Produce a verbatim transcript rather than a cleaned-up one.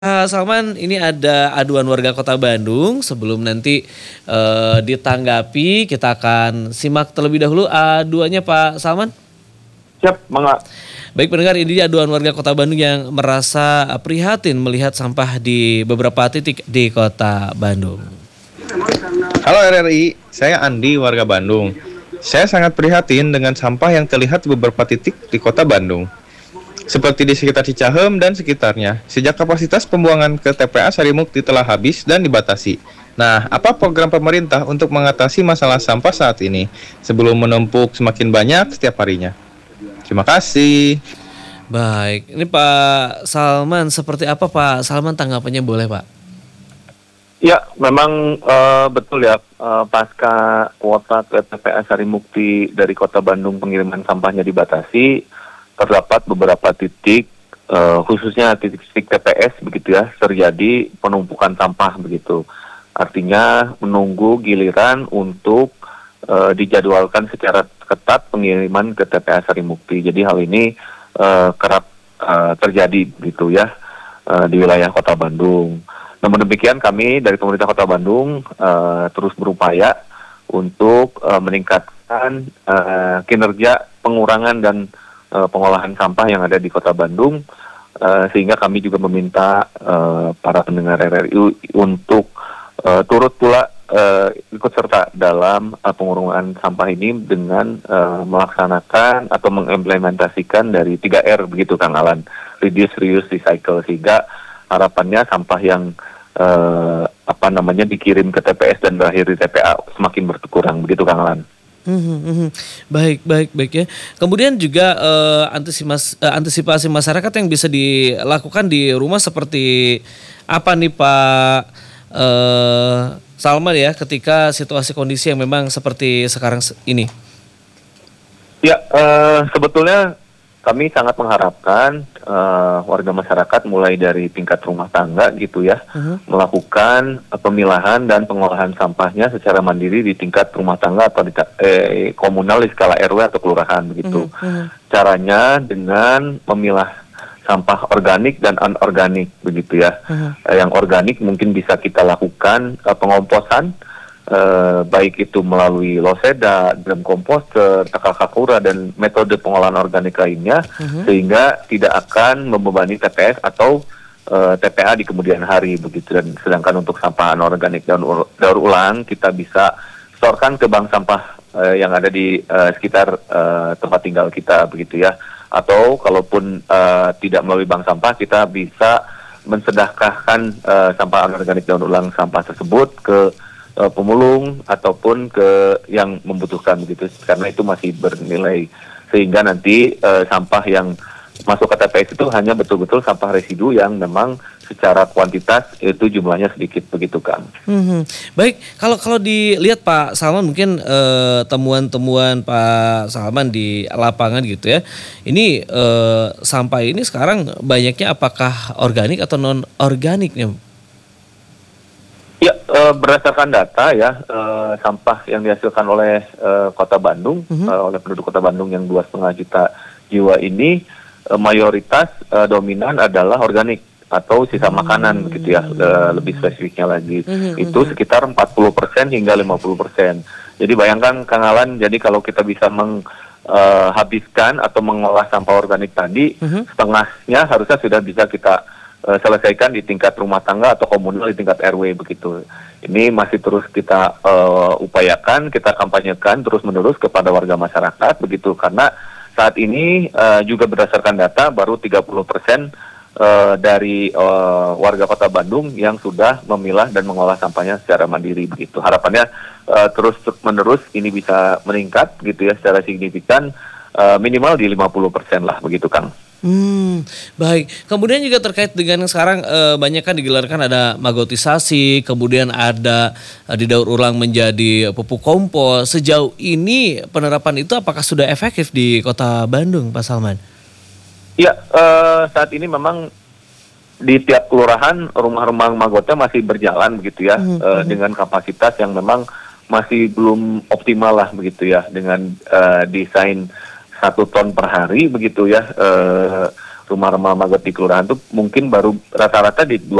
Eee, Salman, ini ada aduan warga Kota Bandung. Sebelum nanti, eee, ditanggapi, kita akan simak terlebih dahulu aduannya, Pak Salman. Siap, Mangga. Baik pendengar, ini aduan warga Kota Bandung yang merasa prihatin melihat sampah di beberapa titik di Kota Bandung. Halo R R I, saya Andi, warga Bandung. Saya sangat prihatin dengan sampah yang terlihat di beberapa titik di Kota Bandung, seperti di sekitar Cicahem dan sekitarnya. Sejak kapasitas pembuangan ke T P A Sarimukti telah habis dan dibatasi. Nah, apa program pemerintah untuk mengatasi masalah sampah saat ini sebelum menumpuk semakin banyak setiap harinya? Terima kasih. Baik, ini Pak Salman, seperti apa Pak Salman tanggapannya, boleh Pak? Ya, memang uh, betul ya, uh, pasca kuota ke T P A Sarimukti dari Kota Bandung pengiriman sampahnya dibatasi, terdapat beberapa titik, uh, khususnya titik-titik T P S begitu ya, terjadi penumpukan sampah begitu. Artinya menunggu giliran untuk uh, dijadwalkan secara ketat pengiriman ke T P A Sarimukti. Jadi hal ini uh, kerap uh, terjadi begitu ya uh, di wilayah Kota Bandung. Namun demikian kami dari pemerintah Kota Bandung uh, terus berupaya untuk uh, meningkatkan uh, kinerja pengurangan dan uh, pengolahan sampah yang ada di Kota Bandung, uh, sehingga kami juga meminta uh, para pendengar R R I untuk uh, turut pula uh, ikut serta dalam uh, pengurangan sampah ini dengan uh, melaksanakan atau mengimplementasikan dari tiga R begitu Kang Alan, reduce, reuse, recycle, sehingga harapannya sampah yang uh, apa namanya dikirim ke T P S dan berakhir di T P A semakin berkurang begitu Kang Alan. Mhm, mhm. Baik, baik, baik ya. Kemudian juga eh, antisimas, eh, antisipasi masyarakat yang bisa dilakukan di rumah seperti apa nih Pak eh, Salman ya, ketika situasi kondisi yang memang seperti sekarang se- ini. Ya, uh, sebetulnya kami sangat mengharapkan uh, warga masyarakat mulai dari tingkat rumah tangga gitu ya, Mhm. melakukan uh, pemilahan dan pengolahan sampahnya secara mandiri di tingkat rumah tangga atau di ta- eh, komunal di skala R W atau kelurahan begitu. Mhm, mhm. Caranya dengan memilah sampah organik dan anorganik begitu ya. Mhm. Eh, yang organik mungkin bisa kita lakukan uh, pengomposan, eh, baik itu melalui loseda, drum komposter, takakakura, dan metode pengolahan organik lainnya, Mhm. sehingga tidak akan membebani T P S atau eh, T P A di kemudian hari begitu. Dan sedangkan untuk sampah anorganik daur, ul- daur ulang kita bisa setorkan ke bank sampah eh, yang ada di eh, sekitar eh, tempat tinggal kita begitu ya. Atau kalaupun eh, tidak melalui bank sampah, kita bisa mensedekahkan eh, sampah anorganik daur ulang sampah tersebut ke uh, pemulung ataupun ke yang membutuhkan begitu, karena itu masih bernilai, sehingga nanti uh, sampah yang masuk ke T P S itu hanya betul-betul sampah residu yang memang secara kuantitas itu jumlahnya sedikit begitu Kang. Mhm. Baik, kalau kalau dilihat Pak Salman, mungkin eh, temuan-temuan Pak Salman di lapangan gitu ya. Ini eh, sampah ini sekarang banyaknya apakah organik atau non organiknya? Ya, eh, berdasarkan data ya, eh, sampah yang dihasilkan oleh eh, Kota Bandung, Mhm. eh, oleh penduduk Kota Bandung yang dua setengah juta jiwa ini, eh, mayoritas eh, dominan adalah organik atau sisa makanan begitu ya, eh, lebih spesifiknya lagi. Mhm, Itu mhm. sekitar empat puluh persen hingga lima puluh persen. Jadi bayangkan Kang Alan, jadi kalau kita bisa menghabiskan atau mengolah sampah organik tadi, Mhm. setengahnya harusnya sudah bisa kita eh, selesaikan di tingkat rumah tangga atau komunal di tingkat R W begitu. Ini masih terus kita eh, upayakan, kita kampanyekan terus-menerus kepada warga masyarakat begitu, karena saat ini eh, juga berdasarkan data baru tiga puluh persen eh, dari eh, warga Kota Bandung yang sudah memilah dan mengolah sampahnya secara mandiri begitu. Harapannya eh, terus-menerus ini bisa meningkat gitu ya secara signifikan, eh, minimal di lima puluh persen lah begitu Kang. Hmm, baik. Kemudian juga terkait dengan sekarang eh, banyak kan digelarkan ada magotisasi, kemudian ada eh, didaur ulang menjadi pupuk kompos. Sejauh ini penerapan itu apakah sudah efektif di Kota Bandung, Pak Salman? Ya, eh, saat ini memang di tiap kelurahan rumah-rumah magotnya masih berjalan begitu ya, Mhm, eh, mhm. dengan kapasitas yang memang masih belum optimal lah begitu ya, dengan eh, desain satu ton per hari begitu ya. Eh, rumah-rumah magot di kelurahan tuh mungkin baru rata-rata di